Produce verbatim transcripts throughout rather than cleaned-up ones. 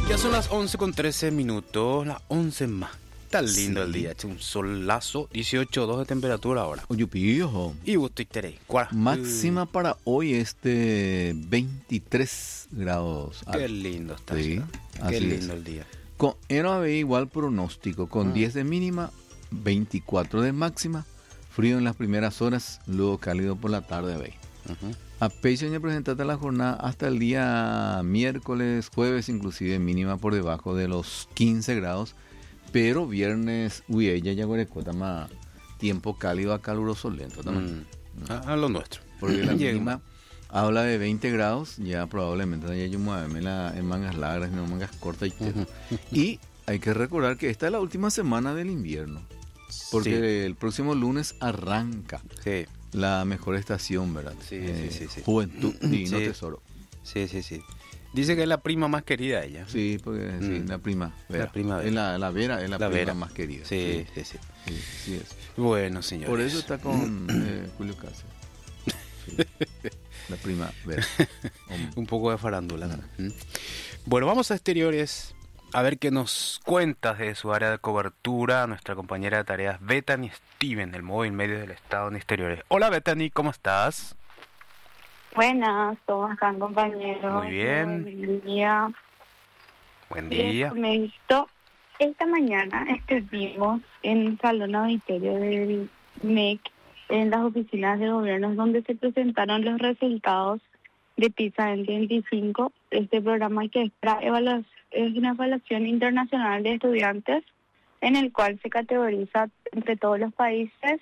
Ya son las once con trece minutos, las once más. Está lindo Sí. el día, che, un solazo, dieciocho coma dos de temperatura ahora. Oye, pijo. Y vos te terei. ¿Cuál? Máxima para hoy es de veintitrés grados. Qué lindo está. Sí, Qué así lindo es. el día. Con Era B igual pronóstico, con Ah. diez de mínima, veinticuatro de máxima, frío en las primeras horas, luego cálido por la tarde. Ve. Ujú. A Peixe presentate la jornada hasta el día miércoles, jueves, inclusive mínima por debajo de los quince grados, pero viernes, uy, ella ya cuesta más tiempo cálido a caluroso lento también. Mm. A, a lo nuestro. Porque la Llega. mínima habla de veinte grados, ya probablemente ya yo muéveme la en mangas largas, no mangas cortas y todo. Ujú. Y hay que recordar que esta es la última semana del invierno, porque el próximo lunes arranca Sí, la mejor estación, ¿verdad? Sí, Eh, sí, sí, sí. Juventud Divino Sí. Tesoro. sí, sí, sí. Dice que es la prima más querida ella. Sí, porque sí, Mm. la primavera. La primavera. Es la, la Vera es la, La prima Vera. más querida. Sí, sí, sí. sí, sí es. Bueno, señores. Por eso está con eh, Julio Castro. Sí. La primavera. Hombre. Un poco de farándula. ¿Mm? Bueno, vamos a exteriores. A ver qué nos cuentas de su área de cobertura, nuestra compañera de tareas Bethany Steven, del móvil medio del Estado en exteriores. Hola Bethany, ¿cómo estás? Buenas, ¿cómo están, compañeros? Muy bien. Buen día. Buen Les día. comento, esta mañana estuvimos en el salón auditorio del M E C, en las oficinas de gobierno, donde se presentaron los resultados de PISA veinte veinticinco, este programa que es, para evaluación, es una evaluación internacional de estudiantes, en el cual se categoriza entre todos los países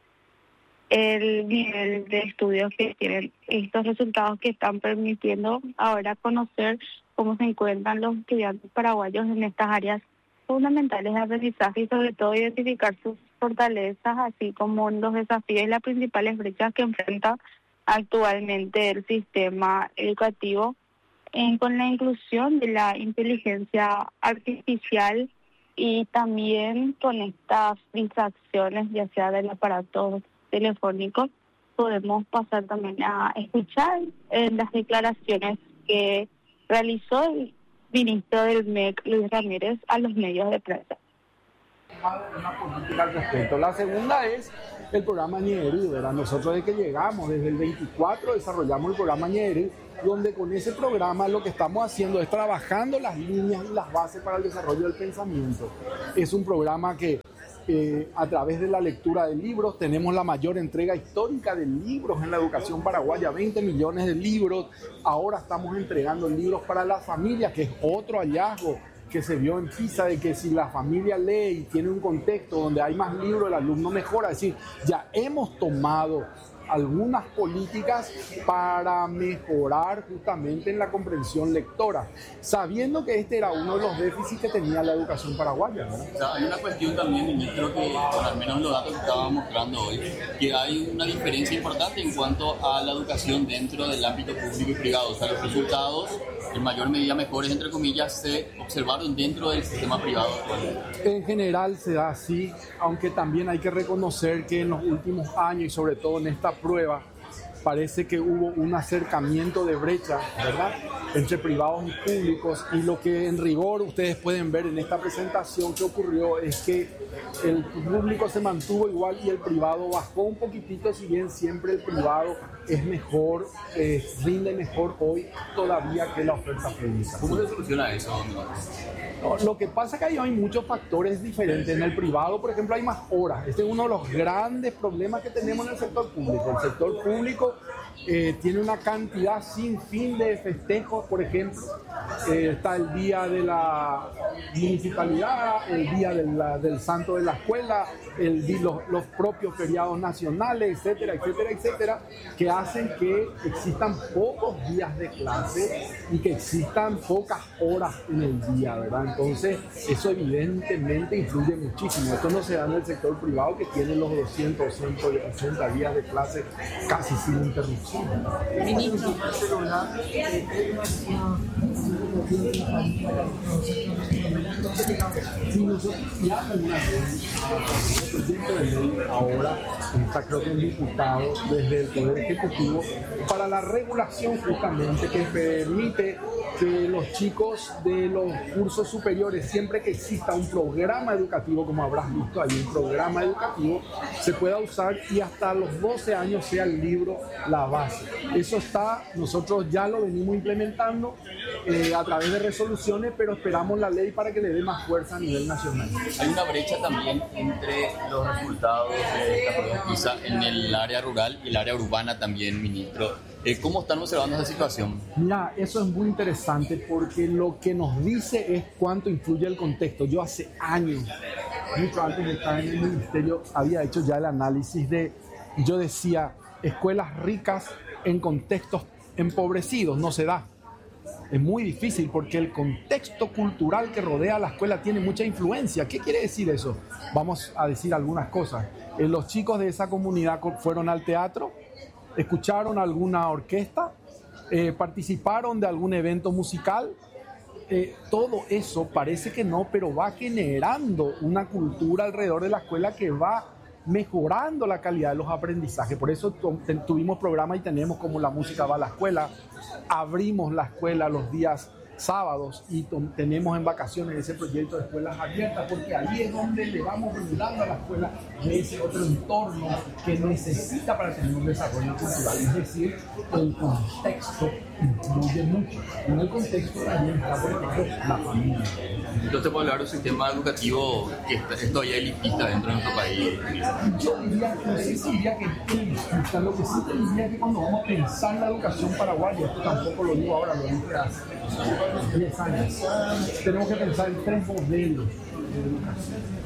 el nivel de estudios que tienen. Estos resultados que están permitiendo ahora conocer cómo se encuentran los estudiantes paraguayos en estas áreas fundamentales de aprendizaje y sobre todo identificar sus fortalezas, así como los desafíos y las principales brechas que enfrenta actualmente el sistema educativo, en, con la inclusión de la inteligencia artificial y también con estas distracciones, ya sea del aparato telefónico. Podemos pasar también a escuchar eh, las declaraciones que realizó el ministro del M E C, Luis Ramírez, a los medios de prensa. Una política al respecto. La segunda es el programa Ñeri, ¿verdad? Nosotros desde que llegamos, desde el veinticuatro, desarrollamos el programa Ñeri, donde con ese programa lo que estamos haciendo es trabajando las líneas y las bases para el desarrollo del pensamiento. Es un programa que eh, a través de la lectura de libros tenemos la mayor entrega histórica de libros en la educación paraguaya, veinte millones de libros. Ahora estamos entregando libros para las familias, que es otro hallazgo que se vio en PISA, de que si la familia lee y tiene un contexto donde hay más libros, el alumno mejora. Es decir, ya hemos tomado algunas políticas para mejorar justamente en la comprensión lectora, sabiendo que este era uno de los déficits que tenía la educación paraguaya, ¿no? O sea, hay una cuestión también, ministro, que por al menos los datos que estaba mostrando hoy, que hay una diferencia importante en cuanto a la educación dentro del ámbito público y privado. O sea, los resultados, en mayor medida mejores, entre comillas, se observaron dentro del sistema privado. En general se da así, aunque también hay que reconocer que en los últimos años y sobre todo en esta prueba parece que hubo un acercamiento de brecha, ¿verdad?, entre privados y públicos, y lo que en rigor ustedes pueden ver en esta presentación que ocurrió es que el público se mantuvo igual y el privado bajó un poquitito, si bien siempre el privado es mejor, eh, rinde mejor hoy todavía que la oferta pública. ¿Cómo se soluciona eso? No, lo que pasa es que ahí hay muchos factores diferentes. En el privado, por ejemplo, hay más horas. Este es uno de los grandes problemas que tenemos en el sector público. El sector público eh, tiene una cantidad sin fin de festejos, por ejemplo. Eh, está el día de la municipalidad, el día de la, del santo de la escuela, el, los, los propios feriados nacionales, etcétera, etcétera, etcétera, que hacen que existan pocos días de clase y que existan pocas horas en el día, ¿verdad? Entonces, eso evidentemente influye muchísimo. Esto no se da en el sector privado, que tiene los doscientos, ciento ochenta días de clase casi sin interrupción. Ministro, Si nosotros ya tenemos un proyecto de ley ahora, está creo que un diputado desde el Poder Ejecutivo, para la regulación justamente que permite que los chicos de los cursos superiores, siempre que exista un programa educativo, como habrás visto, hay un programa educativo, se pueda usar y hasta los doce años sea el libro la base. Eso está, nosotros ya lo venimos implementando eh, a través de resoluciones, pero esperamos la ley para que le dé más fuerza a nivel nacional. Hay una brecha también entre los resultados de esta prueba PISA en el área rural y el área urbana también, ministro. Eh, ¿Cómo están observando esa situación? Mira, eso es muy interesante porque lo que nos dice es cuánto influye el contexto. Yo hace años, mucho antes de estar en el ministerio, había hecho ya el análisis de, yo decía, escuelas ricas en contextos empobrecidos, no se da. Es muy difícil porque el contexto cultural que rodea a la escuela tiene mucha influencia. ¿Qué quiere decir eso? Vamos a decir algunas cosas. Eh, los chicos de esa comunidad fueron al teatro, escucharon alguna orquesta, eh, participaron de algún evento musical. Eh, todo eso parece que no, pero va generando una cultura alrededor de la escuela que va mejorando la calidad de los aprendizajes. Por eso tuvimos programa y tenemos como La Música Va a la Escuela. Abrimos la escuela los días sábados y tenemos en vacaciones ese proyecto de escuelas abiertas, porque ahí es donde le vamos brindando a la escuela de ese otro entorno que necesita para tener un desarrollo cultural. Es decir, el contexto influye mucho. En el contexto también está, por ejemplo, la familia. Entonces, puede hablar de un sistema educativo que es todavía elitista dentro de nuestro país. Yo diría, no sé si diría que es elitista, lo que sí te diría es que cuando vamos a pensar en la educación paraguaya, esto tampoco lo digo ahora, lo dije hace diez años, tenemos que pensar en tres modelos de educación.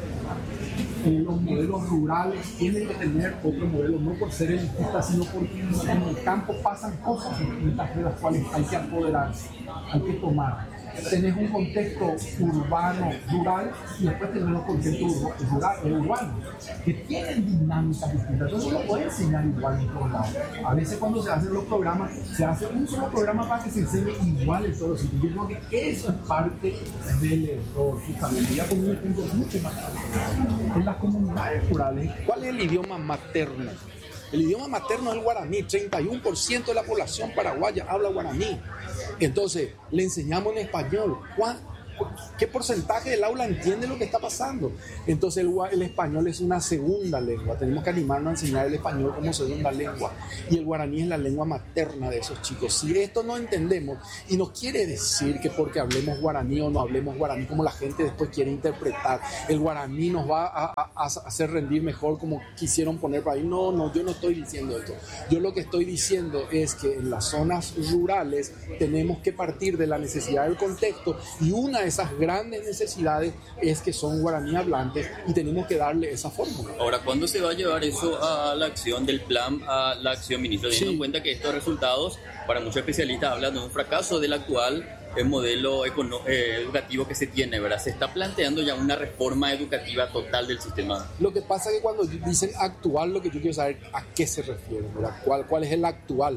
Eh, los modelos rurales tienen que tener otro modelo, no por ser elitistas, sino porque en el campo pasan cosas distintas de las cuales hay que apoderarse, hay que tomar. Tenés un contexto urbano, rural, y después tenés los contextos rural, urbanos, que tienen dinámicas distintas. Entonces no lo puede enseñar igual en todos lados. A veces cuando se hacen los programas, se hace un solo programa para que se enseñe igual en todos los sitios. Yo creo que eso es parte del error, justamente. Voy a poner un ejemplo mucho más claro. En las comunidades rurales, ¿cuál es el idioma materno? El idioma materno es el guaraní. treinta y uno por ciento de la población paraguaya habla guaraní. Entonces, le enseñamos en español. ¿Cuán, ¿Qué porcentaje del aula entiende lo que está pasando? Entonces, el, el español es una segunda lengua. Tenemos que animarnos a enseñar el español como segunda lengua. Y el guaraní es la lengua materna de esos chicos. Si esto no entendemos, y no quiere decir que porque hablemos guaraní o no hablemos guaraní, como la gente después quiere interpretar, el guaraní nos va a, a, a hacer rendir mejor como quisieron poner por ahí. No, no, yo no estoy diciendo esto. Yo lo que estoy diciendo es que en las zonas rurales tenemos que partir de la necesidad del contexto, y una de esas grandes necesidades es que son guaraní hablantes, y tenemos que darle esa fórmula. Ahora, ¿cuándo se va a llevar eso a la acción del plan, a la acción, ministro? Teniendo sí. en cuenta que estos resultados, para muchos especialistas, hablan de un fracaso del actual el modelo econo- eh, educativo que se tiene, ¿verdad? Se está planteando ya una reforma educativa total del sistema. Lo que pasa es que cuando dicen actual, lo que yo quiero saber a qué se refieren, ¿verdad? ¿Cuál, cuál es el actual?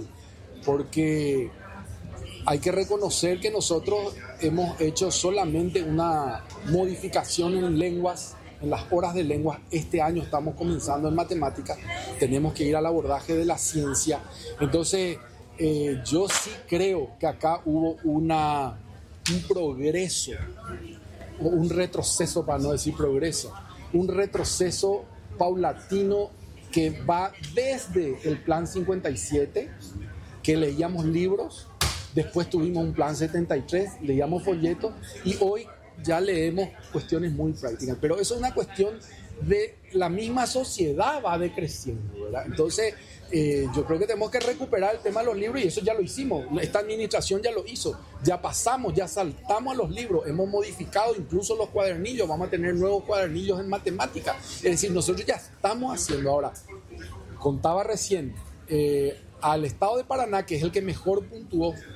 Porque hay que reconocer que nosotros hemos hecho solamente una modificación en lenguas, en las horas de lenguas. Este año estamos comenzando en matemáticas, tenemos que ir al abordaje de la ciencia. Entonces, eh, yo sí creo que acá hubo una, un progreso, o un retroceso, para no decir progreso, un retroceso paulatino que va desde el plan cincuenta y siete, que leíamos libros. Después tuvimos un plan setenta y tres, leíamos folletos, y hoy ya leemos cuestiones muy prácticas. Pero eso es una cuestión de la misma sociedad, va decreciendo, ¿verdad? Entonces, eh, yo creo que tenemos que recuperar el tema de los libros, y eso ya lo hicimos. Esta administración ya lo hizo. Ya pasamos, ya saltamos a los libros. Hemos modificado incluso los cuadernillos. Vamos a tener nuevos cuadernillos en matemáticas. Es decir, nosotros ya estamos haciendo. Ahora, contaba recién, eh, al estado de Paraná, que es el que mejor puntuó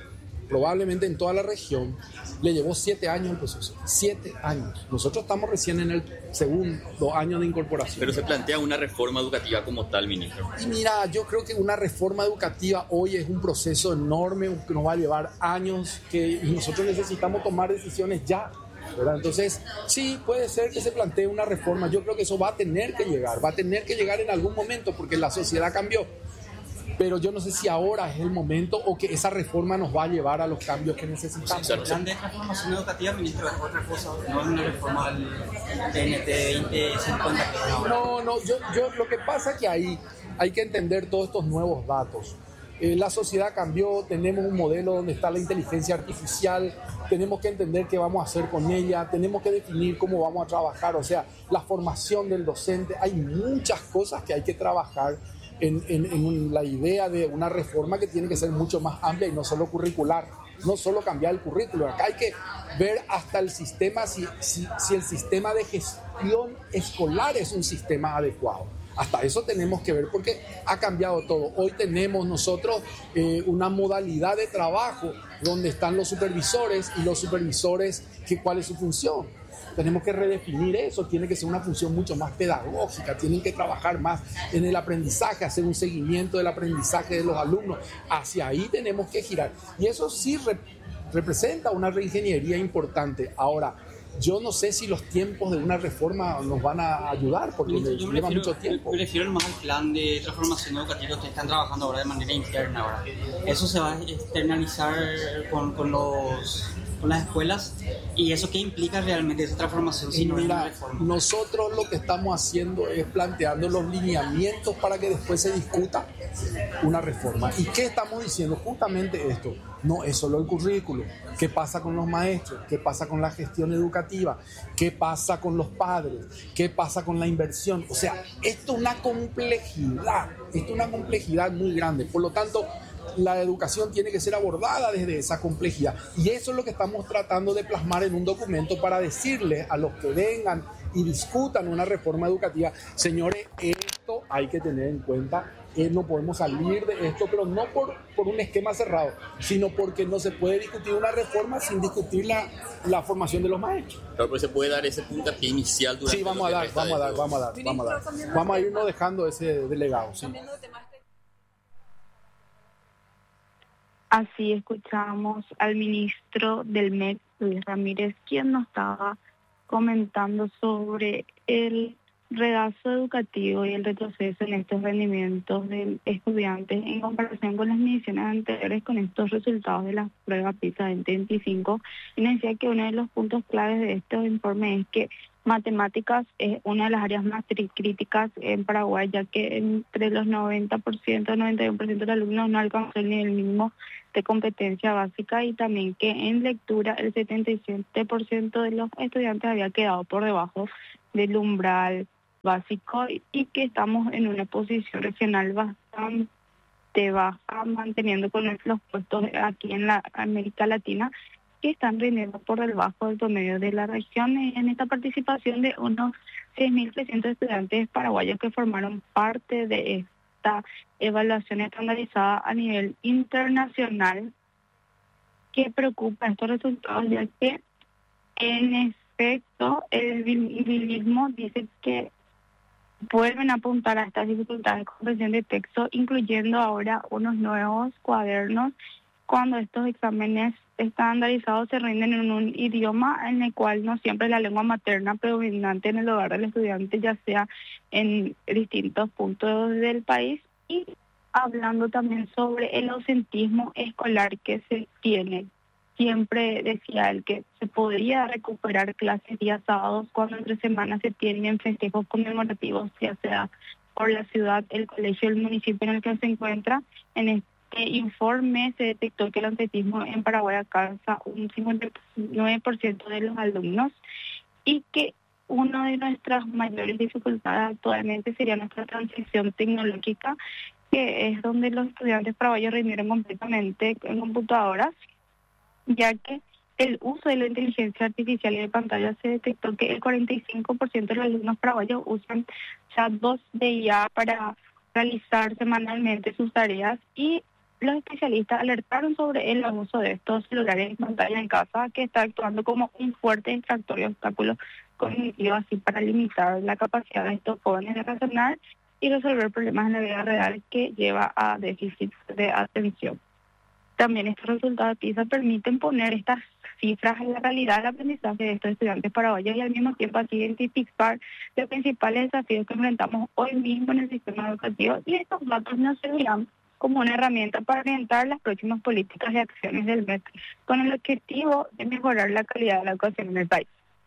probablemente en toda la región, le llevó siete años el proceso. Siete años. Nosotros estamos recién en el segundo año de incorporación. Pero se plantea una reforma educativa como tal, ministro. Y mira, yo creo que una reforma educativa hoy es un proceso enorme que nos va a llevar años, que y nosotros necesitamos tomar decisiones ya, ¿verdad? Entonces, sí, puede ser que se plantee una reforma. Yo creo que eso va a tener que llegar, va a tener que llegar en algún momento porque la sociedad cambió. Pero yo no sé si ahora es el momento o que esa reforma nos va a llevar a los cambios que necesitamos. El plan de transformación educativa, ministro, es otra cosa, no es una reforma del T N T veinte cincuenta. No, no, yo, yo, lo que pasa es que ahí hay que entender todos estos nuevos datos. Eh, la sociedad cambió, tenemos un modelo donde está la inteligencia artificial, tenemos que entender qué vamos a hacer con ella, tenemos que definir cómo vamos a trabajar, o sea, la formación del docente, hay muchas cosas que hay que trabajar en, en, en la idea de una reforma que tiene que ser mucho más amplia y no solo curricular, no solo cambiar el currículo, acá hay que ver hasta el sistema, si, si, si el sistema de gestión escolar es un sistema adecuado. Hasta eso tenemos que ver porque ha cambiado todo. Hoy tenemos nosotros eh, una modalidad de trabajo donde están los supervisores y los supervisores, que, ¿cuál es su función? Tenemos que redefinir eso, tiene que ser una función mucho más pedagógica, tienen que trabajar más en el aprendizaje, hacer un seguimiento del aprendizaje de los alumnos. Hacia ahí tenemos que girar. Y eso sí re- representa una reingeniería importante. Ahora, yo no sé si los tiempos de una reforma nos van a ayudar, porque Ministro, yo me lleva refiero, mucho tiempo. Me refiero más al plan de transformación educativa que ustedes están trabajando ahora de manera interna. Ahora. ¿Eso se va a externalizar con, con, los, con las escuelas? ¿Y eso qué implica realmente esa transformación si no es una Mira, reforma? nosotros lo que estamos haciendo es planteando los lineamientos para que después se discuta una reforma. ¿Y qué estamos diciendo? Justamente esto. No es solo el currículo. ¿Qué pasa con los maestros? ¿Qué pasa con la gestión educativa? ¿Qué pasa con los padres? ¿Qué pasa con la inversión? O sea, esto es una complejidad. Esto es una complejidad muy grande. Por lo tanto, la educación tiene que ser abordada desde esa complejidad. Y eso es lo que estamos tratando de plasmar en un documento para decirles a los que vengan y discutan una reforma educativa, señores, esto hay que tener en cuenta, eh, no podemos salir de esto, pero no por, por un esquema cerrado, sino porque no se puede discutir una reforma sin discutir la, la formación de los maestros. Claro, pero se puede dar ese puntapié inicial durante Sí, vamos a dar, vamos a dar, vamos a dar, vamos a dar. Vamos a irnos dejando ese delegado. Sí. Así escuchamos al ministro del M E C, Luis Ramírez, quien nos estaba comentando sobre el redazo educativo y el retroceso en estos rendimientos de estudiantes en comparación con las mediciones anteriores con estos resultados de la prueba PISA veinte veinticinco. Y nos decía que uno de los puntos claves de estos informes es que matemáticas es una de las áreas más críticas en Paraguay, ya que entre los noventa por ciento, noventa y uno por ciento de los alumnos no alcanzó el nivel mínimo de competencia básica, y también que en lectura el setenta y siete por ciento de los estudiantes había quedado por debajo del umbral básico y que estamos en una posición regional bastante baja, manteniendo con los puestos aquí en la América Latina, que están rindiendo por debajo del promedio de la región. En esta participación de unos seis mil trescientos estudiantes paraguayos que formaron parte de esta evaluación estandarizada a nivel internacional, que preocupa estos resultados, ya que en efecto el bilingüismo dice que vuelven a apuntar a estas dificultades de comprensión de texto, incluyendo ahora unos nuevos cuadernos cuando estos exámenes estandarizados se rinden en un idioma en el cual no siempre es la lengua materna predominante en el hogar del estudiante, ya sea en distintos puntos del país. Y hablando también sobre el ausentismo escolar que se tiene. Siempre decía él que se podría recuperar clases días sábados cuando entre semanas se tienen festejos conmemorativos, ya sea por la ciudad, el colegio, el municipio en el que se encuentra. En este informe se detectó que el ausentismo en Paraguay alcanza un cincuenta y nueve por ciento de los alumnos y que una de nuestras mayores dificultades actualmente sería nuestra transición tecnológica, que es donde los estudiantes paraguayos rindieron completamente en computadoras, ya que el uso de la inteligencia artificial y de pantalla se detectó que el cuarenta y cinco por ciento de los alumnos paraguayos usan chatbots de I A para realizar semanalmente sus tareas, y los especialistas alertaron sobre el abuso de estos celulares y pantallas en casa, que está actuando como un fuerte distractor y obstáculo cognitivo, así para limitar la capacidad de estos jóvenes de razonar y resolver problemas en la vida real, que lleva a déficit de atención. También estos resultados de PISA permiten poner estas cifras en la realidad del aprendizaje de estos estudiantes paraguayos y al mismo tiempo así identificar los principales desafíos que enfrentamos hoy mismo en el sistema educativo, y estos datos nos servirán como una herramienta para orientar las próximas políticas y acciones del M E C, con el objetivo de mejorar la calidad de la educación en el país.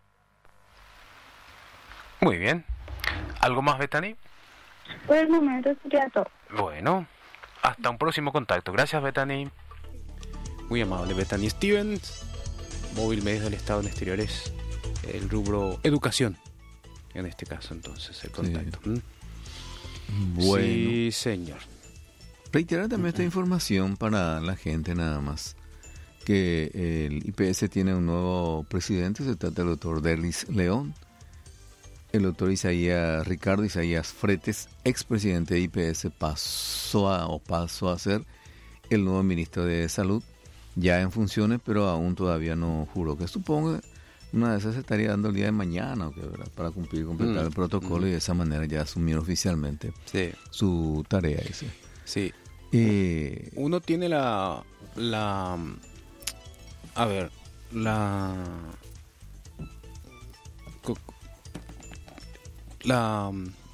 Muy bien. ¿Algo más, Bethany? Por el momento sería todo. Bueno, hasta un próximo contacto. Gracias, Bethany. Muy amable, Bethany Stevens, Móvil Medios del Estado en Exteriores, el rubro educación, en este caso entonces, el contacto. Sí. ¿Mm? Bueno. Sí, señor. Reiterar también esta información para la gente nada más, que el I P S tiene un nuevo presidente, se trata del doctor Derlis León, el doctor Isaías, Ricardo Isaías Fretes, expresidente de I P S, pasó a, o pasó a ser el nuevo ministro de Salud, ya en funciones, pero aún todavía no juró, que supongo una de esas se estaría dando el día de mañana, ¿o qué, verdad? Para cumplir, completar Mm, el protocolo mm. y de esa manera ya asumir oficialmente Sí, su tarea ese. sí. Eh, Uno tiene la, la, a ver, la, co- la,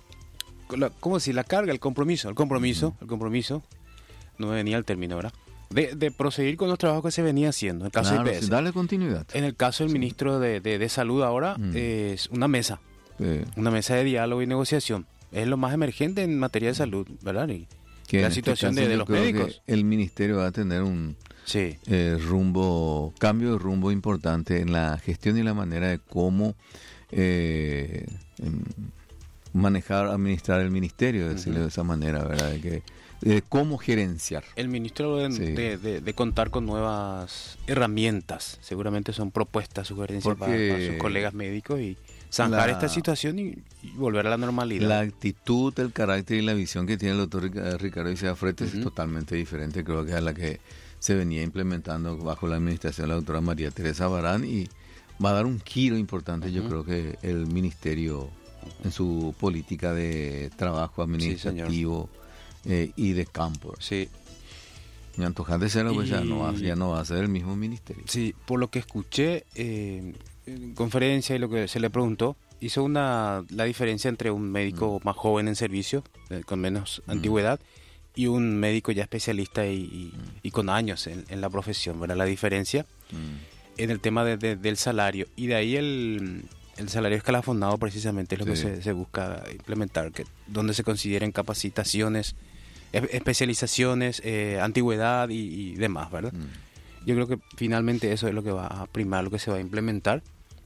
la ¿cómo decir? La carga, el compromiso, el compromiso, el compromiso, no me venía el término, ¿verdad? De, de proseguir con los trabajos que se venía haciendo, en el caso claro, de I P S. sí, darle continuidad. En el caso del Sí. ministro de, de, de Salud ahora, Mm. es una mesa, Eh, una mesa de diálogo y negociación. Es lo más emergente en materia de salud, ¿verdad? Y que la en este situación de, caso de yo los creo que médicos. el ministerio va a tener un Sí, eh, rumbo, cambio de rumbo importante en la gestión y la manera de cómo eh, em, manejar, administrar el ministerio, decirlo Ujú. de esa manera, ¿verdad? De que, de cómo gerenciar. el ministro de, Sí. de, de- de contar con nuevas herramientas, seguramente son propuestas, sugerencias para, Porque para sus colegas médicos y zanjar la- esta situación y, y volver a la normalidad. La actitud, el carácter y la visión que tiene el doctor Ric- Ricardo Isaías Fretes Ujú. es totalmente diferente, creo que es a la que se venía implementando bajo la administración de la doctora María Teresa Barán, y va a dar un giro importante, yo Ujú. creo que el ministerio en su política de trabajo administrativo eh, y de campo. Sí, Me antojante serlo, pues ya no, va, Y- ya no va a ser el mismo ministerio. sí, por lo que escuché eh, en conferencia y lo que se le preguntó, hizo una la diferencia entre un médico Mm. más joven en servicio, eh, con menos antigüedad, y un médico ya especialista y, y- Mm. y con años en, en la profesión, ¿verdad? La diferencia Mm. en el tema de- de- del salario, y de ahí el, el salario escalafonado precisamente es lo que Sí. se, se busca implementar, que donde se consideren capacitaciones, espe- especializaciones, eh, antigüedad y, y demás, ¿verdad? Mm. Yo creo que finalmente eso es lo que va a primar, lo que se va a implementar.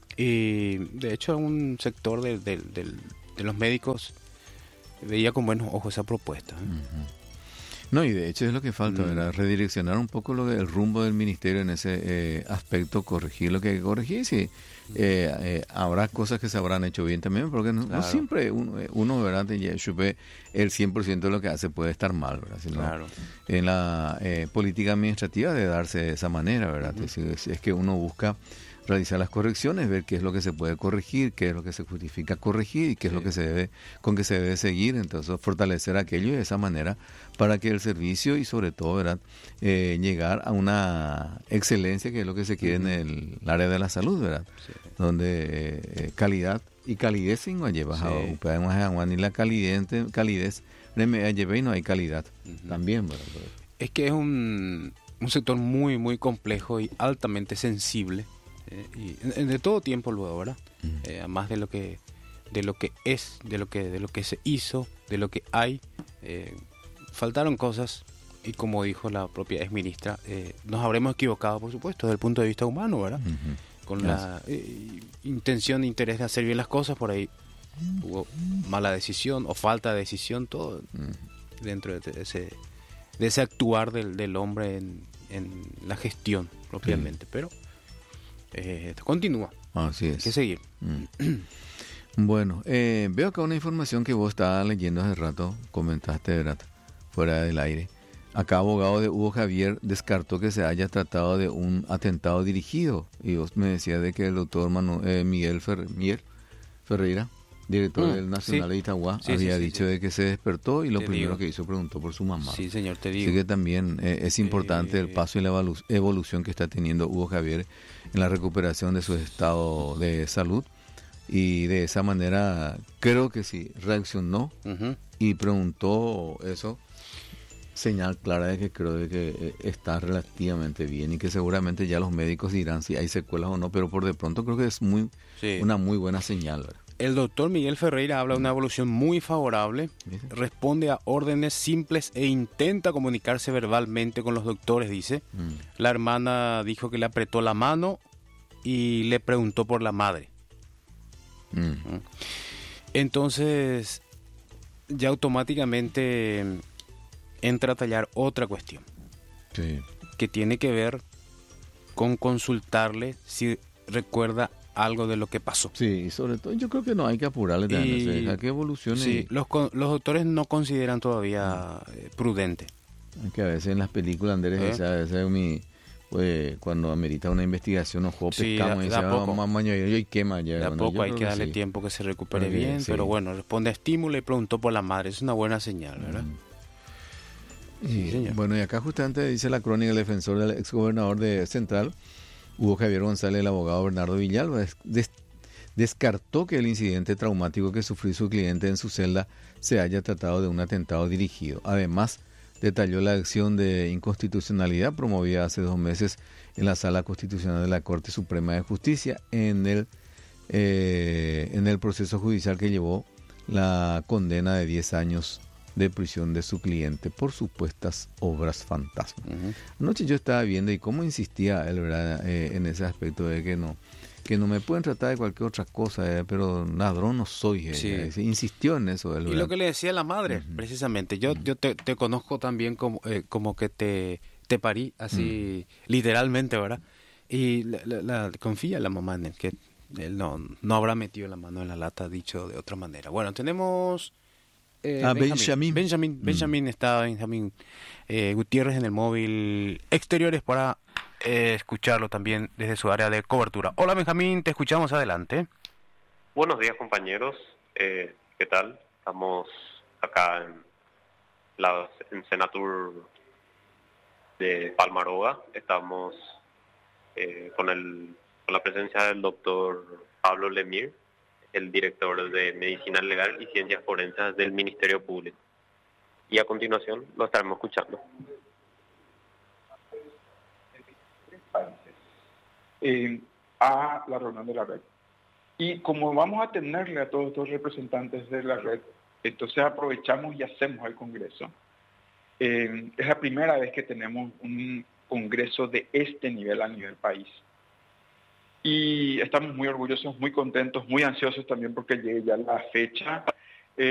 Y de hecho un sector de, de- del- de los médicos veía con buenos ojos esa propuesta, ¿eh? Ujú. No, y de hecho es lo que falta, Mm. ¿verdad? Redireccionar un poco lo del rumbo del ministerio en ese eh, aspecto, corregir lo que hay que corregir. Sí, eh, eh, habrá cosas que se habrán hecho bien también, porque no, no Claro. siempre uno, eh, uno ¿verdad? Y yo supe, el cien por ciento de lo que hace puede estar mal, ¿verdad? Sino Claro. en la eh, política administrativa de darse de esa manera, ¿verdad? Ujú. Es, decir, es- es que uno busca realizar las correcciones, ver qué es lo que se puede corregir, qué es lo que se justifica corregir y qué es Sí. lo que se debe, con que se debe seguir, entonces fortalecer aquello y de esa manera para que el servicio y sobre todo, ¿verdad? Eh, llegar a una excelencia que es lo que se quiere en el, el área de la salud, ¿verdad? Sí. Donde eh, calidad y calidez sin lleva Sí. a ni la calidez, calidez lleva y no hay calidad Ujú. también, ¿verdad? Es que es un, un sector muy, muy complejo y altamente sensible, eh, y en- en- de todo tiempo luego, ¿verdad? Mm. Eh, más de lo que de lo que es, de lo que de lo que se hizo, de lo que hay, eh, faltaron cosas y como dijo la propia exministra, eh, nos habremos equivocado, por supuesto, desde el punto de vista humano, ¿verdad? Ujú. Con la eh, intención e interés de hacer bien las cosas, por ahí hubo mala decisión o falta de decisión, todo Mm. dentro de ese de ese actuar del, del hombre en, en la gestión propiamente, pero eh, esto continúa, Así hay es. que seguir. Mm. Bueno, eh, veo acá una información que vos estabas leyendo hace rato, comentaste, ¿verdad? Fuera del aire, Acá, abogado de Hugo Javier descartó que se haya tratado de un atentado dirigido. Y vos me decías de que el doctor Manu, eh, Miguel, Fer, Miguel Ferreira, director Mm, del Nacional sí. de Itagua, Sí, había sí, sí, dicho sí. de que se despertó y lo Te primero digo. que hizo preguntó por su mamá. Sí, señor, te Así digo. que también eh, es importante el Eh, paso y la evolu- evolución que está teniendo Hugo Javier en la recuperación de su estado de salud. Y de esa manera creo que sí, reaccionó Ujú. y preguntó eso, señal clara de que creo de que eh, está relativamente bien y que seguramente ya los médicos dirán si hay secuelas o no, pero por de pronto creo que es muy Sí. una muy buena señal, ¿verdad? El doctor Miguel Ferreira habla de una evolución muy favorable, ¿Viste? responde a órdenes simples e intenta comunicarse verbalmente con los doctores, dice. Mm. La hermana dijo que le apretó la mano y le preguntó por la madre. Mm. Entonces, ya automáticamente entra a tallar otra cuestión, Sí. que tiene que ver con consultarle si recuerda algo de lo que pasó. Sí, y sobre todo yo creo que no hay que apurarle también, Y- se deja que evolucione. Sí, los, co- los doctores no consideran todavía eh, prudente. y que a veces en las películas, Andrés, ¿Eh? dice, a veces mi, pues, cuando amerita una investigación, ojo, Sí, pescamos da- y da dice, poco. vamos a y quema ya. De a Bueno, poco yo hay creo que darle sí. tiempo que se recupere Creo que bien, sí. pero bueno, responde a estímulo y preguntó por la madre. Es una buena señal, ¿verdad? Y, Sí, señor. bueno, y acá justamente dice la crónica del defensor del exgobernador de Central, Hugo Javier González, el abogado Bernardo Villalba, des- des- descartó que el incidente traumático que sufrió su cliente en su celda se haya tratado de un atentado dirigido. Además, detalló la acción de inconstitucionalidad promovida hace dos meses en la Sala Constitucional de la Corte Suprema de Justicia en el, eh, en el proceso judicial que llevó la condena de diez años de prisión de su cliente por supuestas obras fantasma. Ujú. Anoche yo estaba viendo y cómo insistía él, ¿verdad? Eh, en ese aspecto de que no que no me pueden tratar de cualquier otra cosa, eh, pero ladrón no soy. eh, Sí. eh, insistió en eso. Él, Y ¿verdad? lo que le decía la madre, Ujú. precisamente. Yo, yo te, te conozco también como, eh, como que te, te parí, así literalmente, ¿verdad? Y la, la- la- confía la mamá en él, que él no, no habrá metido la mano en la lata, dicho de otra manera. Bueno, tenemos... eh, Ah, Benjamín. Benjamín, Mm. Benjamín está, Benjamín eh, Gutiérrez en el móvil exteriores para eh, escucharlo también desde su área de cobertura. Hola Benjamín, te escuchamos, adelante. Buenos días, compañeros. Eh, ¿Qué tal? Estamos acá en la en Senatur de Palmaroga. Estamos eh, con el con la presencia del doctor Pablo Lemir, el director de Medicina Legal y Ciencias Forenses del Ministerio Público. Y a continuación lo estaremos escuchando. Eh, a la reunión de la red. Y como vamos a tenerle a todos estos representantes de la red, entonces aprovechamos y hacemos el congreso. Eh, es la primera vez que tenemos un congreso de este nivel a nivel país. Y estamos muy orgullosos, muy contentos, muy ansiosos también porque llegue ya la fecha